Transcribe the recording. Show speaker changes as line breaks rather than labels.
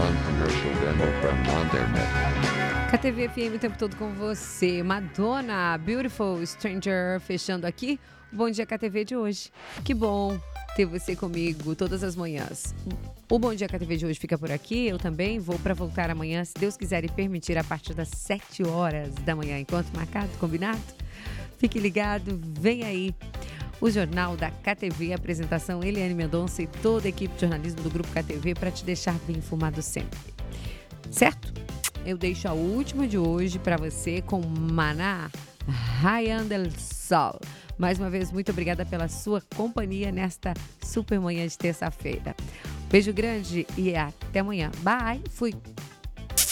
non-commercial demo from non-internet.
KTV FM o tempo todo com você. Madonna, Beautiful Stranger, fechando aqui o Bom Dia KTV de hoje. Que bom ter você comigo todas as manhãs. O Bom Dia KTV de hoje fica por aqui. Eu também vou para voltar amanhã, se Deus quiser e permitir, a partir das 7 horas da manhã. Enquanto marcado, combinado? Fique ligado, vem aí o Jornal da KTV, apresentação Eliane Mendonça e toda a equipe de jornalismo do Grupo KTV para te deixar bem informado sempre. Certo? Eu deixo a última de hoje para você com Maná, Rayan del Sol. Mais uma vez, muito obrigada pela sua companhia nesta super manhã de terça-feira. Beijo grande e até amanhã. Bye! Fui!